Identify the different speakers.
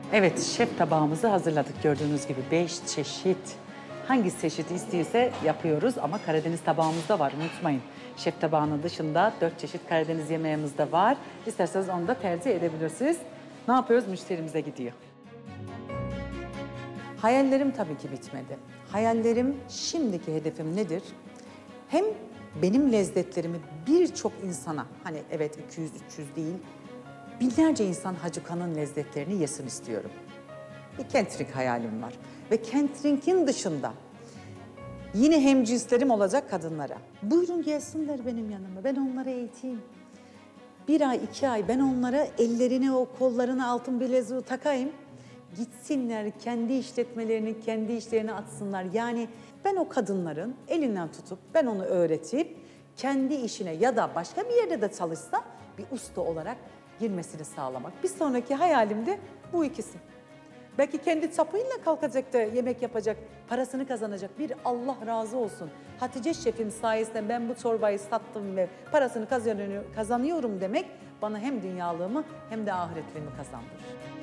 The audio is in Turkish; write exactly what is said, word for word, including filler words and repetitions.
Speaker 1: Evet, şef tabağımızı hazırladık gördüğünüz gibi. Beş çeşit. Hangi çeşit istiyorsa yapıyoruz ama Karadeniz tabağımız da var, unutmayın. Şef tabağının dışında dört çeşit Karadeniz yemeğimiz de var. İsterseniz onu da tercih edebilirsiniz. Ne yapıyoruz? Müşterimize gidiyor. Hayallerim tabii ki bitmedi. Hayallerim, şimdiki hedefim nedir? Hem benim lezzetlerimi birçok insana, hani evet iki yüz üç yüz değil, binlerce insan Hacı Kan'ın lezzetlerini yesin istiyorum. Bir catering hayalim var. Ve catering'in dışında yine hemcinslerim olacak kadınlara. Buyurun gelsinler benim yanıma, ben onları eğiteyim. Bir ay, iki ay ben onlara ellerini, o kollarına altın bileziği takayım. Gitsinler, kendi işletmelerini, kendi işlerini atsınlar. Yani ben o kadınların elinden tutup, ben onu öğretip, kendi işine ya da başka bir yerde de çalışsa bir usta olarak girmesini sağlamak. Bir sonraki hayalim de bu ikisi. Belki kendi çapıyla kalkacak da yemek yapacak, parasını kazanacak. Bir Allah razı olsun. Hatice Şef'in sayesinde ben bu çorbayı sattım ve parasını kazanıyorum demek bana hem dünyalığımı hem de ahiretliğimi kazandırır.